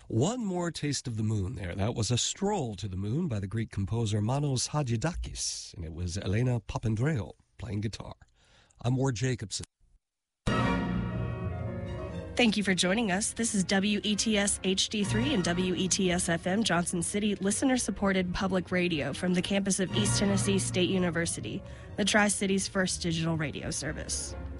One More Taste of the Moon there. That was A Stroll to the Moon by the Greek composer Manos Hadjidakis, and it was Elena Papandreou playing guitar. I'm Ward Jacobson. Thank you for joining us. This is WETS HD3 and WETS FM Johnson City, listener-supported public radio from the campus of East Tennessee State University, the Tri-City's first digital radio service.